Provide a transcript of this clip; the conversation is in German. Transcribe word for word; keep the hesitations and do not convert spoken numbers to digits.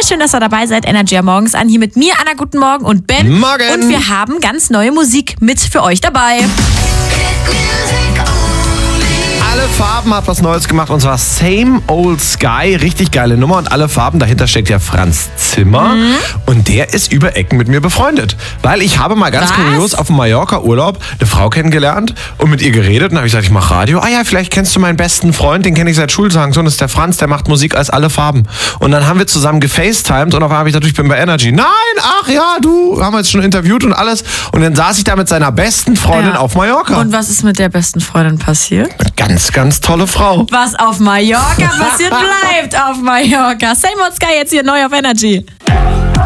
schön, dass ihr dabei seid. Energy am Morgens an. Hier mit mir, Anna, guten Morgen und Ben. Morgen. Und wir haben ganz neue Musik mit für euch dabei. Alle Farben hat was Neues gemacht und zwar Same Old Sky. Richtig geile Nummer und alle Farben. Dahinter steckt ja Franz Zimmer mhm. und der ist über Ecken mit mir befreundet. Weil ich habe mal ganz was? kurios auf dem Mallorca-Urlaub eine Frau kennengelernt und mit ihr geredet. Und dann habe ich gesagt, ich mache Radio. Ah ja, vielleicht kennst du meinen besten Freund, den kenne ich seit Schultagen. So, das ist der Franz, der macht Musik als alle Farben. Und dann haben wir zusammen gefacetimed und auf einmal habe ich gesagt, ich bin bei Energy. Nein, ach ja, du, haben wir jetzt schon interviewt und alles. Und dann saß ich da mit seiner besten Freundin Ja. auf Mallorca. Und was ist mit der besten Freundin passiert? Ganz, ganz tolle Frau. Was auf Mallorca passiert, bleibt auf Mallorca. Same Old Sky jetzt hier neu auf Energy.